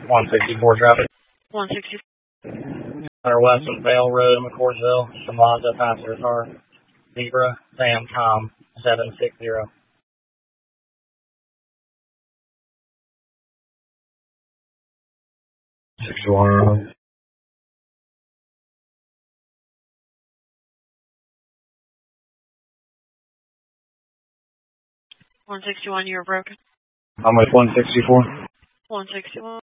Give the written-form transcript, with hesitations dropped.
164 traffic. 160. West of Vale Road, McCoursville, Mazda passenger car. Zebra, Sam, Tom, 760. 61. 161, you were broken. I'm with 164. 161.